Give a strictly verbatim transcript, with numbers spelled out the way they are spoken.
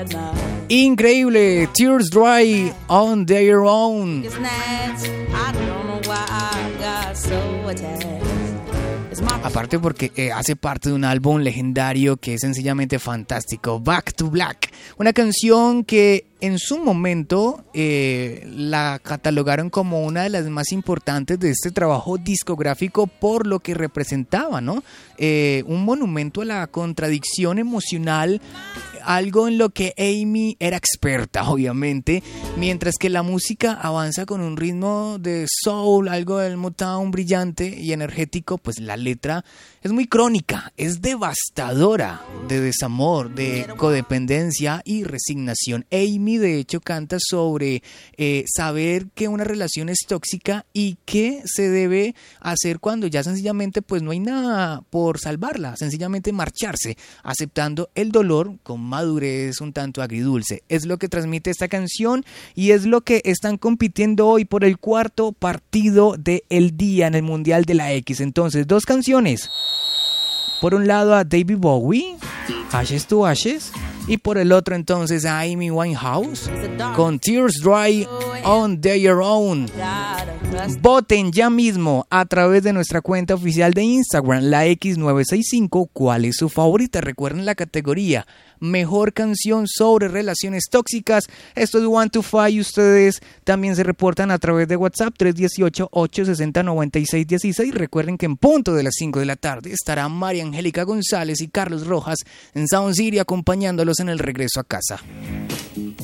Increíble, Tears Dry on Their Own. Aparte porque eh, hace parte de un álbum legendario que es sencillamente fantástico, Back to Black, una canción que en su momento eh, la catalogaron como una de las más importantes de este trabajo discográfico por lo que representaba, ¿no? Eh, un monumento a la contradicción emocional, algo en lo que Amy era experta, obviamente, mientras que la música avanza con un ritmo de soul, algo del Motown brillante y energético, pues la letra es muy crónica, es devastadora, de desamor, de codependencia y resignación. Amy, de hecho, canta sobre eh, saber que una relación es tóxica y qué se debe hacer cuando ya sencillamente pues no hay nada por salvarla, sencillamente marcharse, aceptando el dolor con madurez un tanto agridulce. Es lo que transmite esta canción y es lo que están compitiendo hoy por el cuarto partido del día en el Mundial de la X. Entonces, dos canciones. Por un lado a David Bowie, Ashes to Ashes, y por el otro entonces a Amy Winehouse con Tears Dry on Their Own. Voten ya mismo a través de nuestra cuenta oficial de Instagram, la X nueve seis cinco, cuál es su favorita. Recuerden la categoría Mejor Canción sobre Relaciones Tóxicas. Esto es One to Five y ustedes también se reportan a través de WhatsApp tres uno ocho, ocho seis cero, nueve seis uno seis. Recuerden que en punto de las cinco de la tarde estará María Angélica González y Carlos Rojas en Sound City acompañándolos en el regreso a casa.